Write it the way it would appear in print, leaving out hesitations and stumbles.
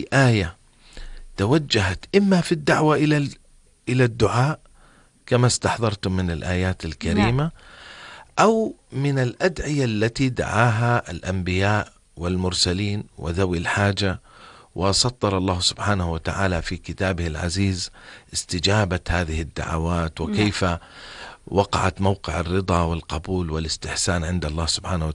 آية توجهت إما في الدعوة إلى الدعاء كما استحضرتم من الآيات الكريمة، أو من الأدعية التي دعاها الأنبياء والمرسلين وذوي الحاجة، وسطر الله سبحانه وتعالى في كتابه العزيز استجابة هذه الدعوات، وكيف وقعت موقع الرضا والقبول والاستحسان عند الله سبحانه